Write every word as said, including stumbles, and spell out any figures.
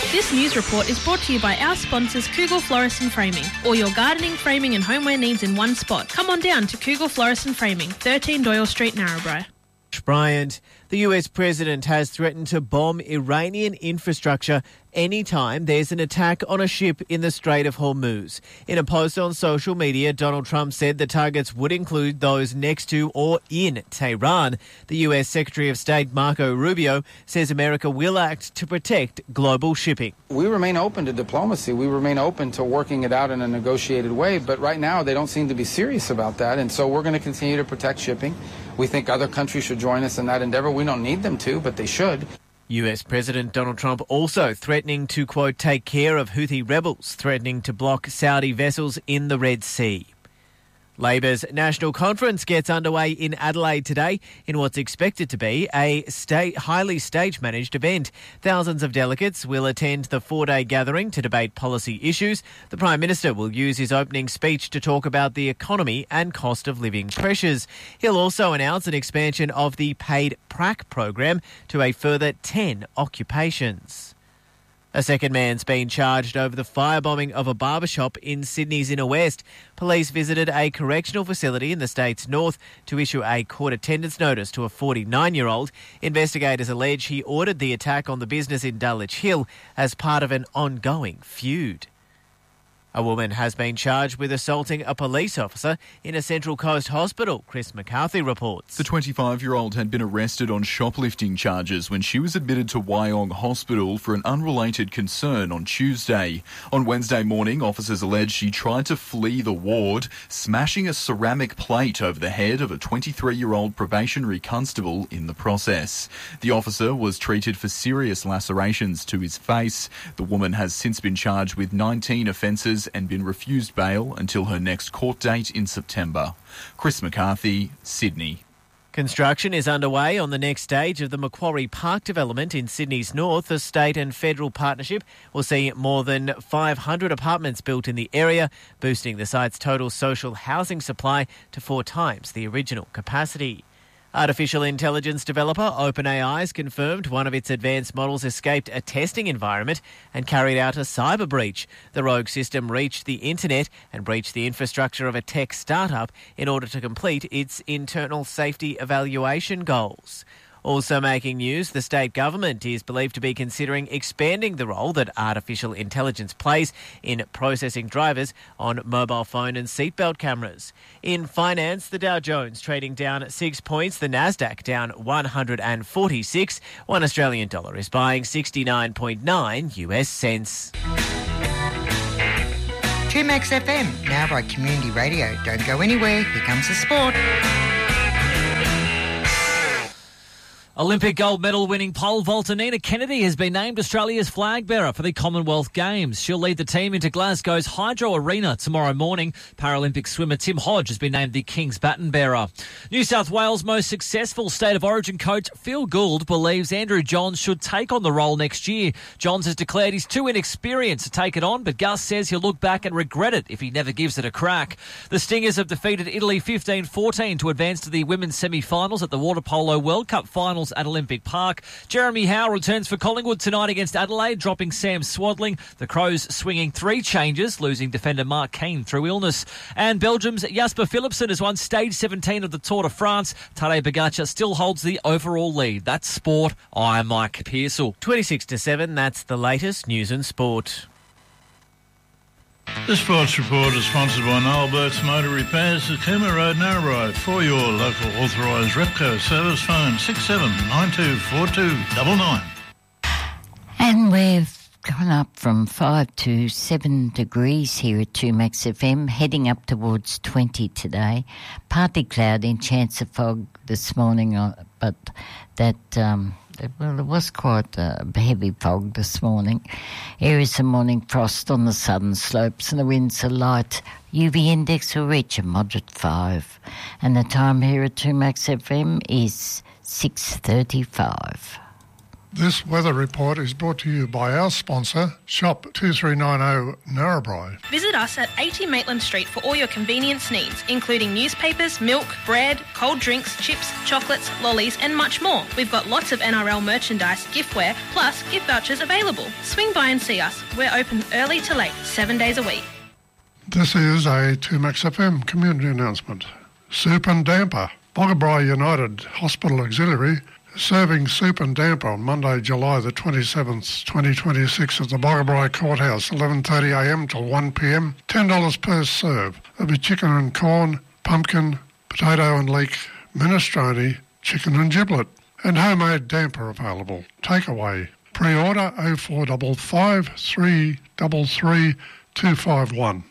This news report is brought to you by our sponsors Kugel Florist and Framing. All your gardening, framing and homeware needs in one spot. Come on down to Kugel Florist and Framing, thirteen Doyle Street, Narrabri. Bryant, the U S president has threatened to bomb Iranian infrastructure anytime there's an attack on a ship in the Strait of Hormuz. In a post on social media, Donald Trump said the targets would include those next to or in Tehran. The U S Secretary of State Marco Rubio says America will act to protect global shipping. We remain open to diplomacy. We remain open to working it out in a negotiated way. But right now, they don't seem to be serious about that. And so we're going to continue to protect shipping. We think other countries should join us in that endeavor. We don't need them to, but they should. U S President Donald Trump also threatening to, quote, take care of Houthi rebels, threatening to block Saudi vessels in the Red Sea. Labor's National Conference gets underway in Adelaide today in what's expected to be a state, highly stage-managed event. Thousands of delegates will attend the four-day gathering to debate policy issues. The Prime Minister will use his opening speech to talk about the economy and cost of living pressures. He'll also announce an expansion of the paid prac program to a further ten occupations. A second man's been charged over the firebombing of a barbershop in Sydney's inner west. Police visited a correctional facility in the state's north to issue a court attendance notice to a forty-nine-year-old. Investigators allege he ordered the attack on the business in Dulwich Hill as part of an ongoing feud. A woman has been charged with assaulting a police officer in a Central Coast hospital, Chris McCarthy reports. The twenty-five-year-old had been arrested on shoplifting charges when she was admitted to Wyong Hospital for an unrelated concern on Tuesday. On Wednesday morning, officers allege she tried to flee the ward, smashing a ceramic plate over the head of a twenty-three-year-old probationary constable in the process. The officer was treated for serious lacerations to his face. The woman has since been charged with nineteen offences and been refused bail until her next court date in September. Chris McCarthy, Sydney. Construction is underway on the next stage of the Macquarie Park development in Sydney's north. The state and federal partnership will see more than five hundred apartments built in the area, boosting the site's total social housing supply to four times the original capacity. Artificial intelligence developer OpenAI has confirmed one of its advanced models escaped a testing environment and carried out a cyber breach. The rogue system reached the internet and breached the infrastructure of a tech startup in order to complete its internal safety evaluation goals. Also making news, the state government is believed to be considering expanding the role that artificial intelligence plays in processing drivers on mobile phone and seatbelt cameras. In finance, the Dow Jones trading down six points, the Nasdaq down one hundred forty-six. One Australian dollar is buying sixty-nine point nine U S cents. two Max F M, now by Community Radio. Don't go anywhere, here comes the sport. Olympic gold medal winning pole vaulter Nina Kennedy has been named Australia's flag bearer for the Commonwealth Games. She'll lead the team into Glasgow's Hydro Arena tomorrow morning. Paralympic swimmer Tim Hodge has been named the King's baton bearer. New South Wales' most successful State of Origin coach Phil Gould believes Andrew Johns should take on the role next year. Johns has declared he's too inexperienced to take it on, but Gus says he'll look back and regret it if he never gives it a crack. The Stingers have defeated Italy fifteen fourteen to advance to the women's semi-finals at the Water Polo World Cup finals at Olympic Park. Jeremy Howe returns for Collingwood tonight against Adelaide, dropping Sam Swadling. The Crows swinging three changes, losing defender Mark Keane through illness. And Belgium's Jasper Philipsen has won stage seventeen of the Tour de France. Tadej Pogacar still holds the overall lead. That's sport. I'm Mike Pearsall. twenty-six to seven, that's the latest news and sport. The Sports Report is sponsored by Noel Burt's Motor Repairs at Cooma Road, Narrabri. For your local authorised Repco service, phone six seven nine two four two nine nine. And we've gone up from five to seven degrees here at two Max F M, heading up towards twenty today. Partly cloudy and chance of fog this morning, but that... Um, Well, it was quite a heavy fog this morning. Areas of morning frost on the southern slopes and the winds are light. U V index will reach a moderate five. And the time here at two Max F M is six thirty-five. This weather report is brought to you by our sponsor, Shop two three nine zero Narrabri. Visit us at eighty Maitland Street for all your convenience needs, including newspapers, milk, bread, cold drinks, chips, chocolates, lollies and much more. We've got lots of N R L merchandise, giftware, plus gift vouchers available. Swing by and see us. We're open early to late, seven days a week. This is a two Max F M community announcement. Soup and Damper. Boggabri United Hospital Auxiliary serving soup and damper on Monday, July the twenty-seventh, twenty twenty-six at the Boggabri Courthouse, eleven thirty a m till one p m, ten dollars per serve. There'll be chicken and corn, pumpkin, potato and leek, minestrone, chicken and giblet, and homemade damper available. Takeaway. Pre-order oh four five five, three three three, two five one.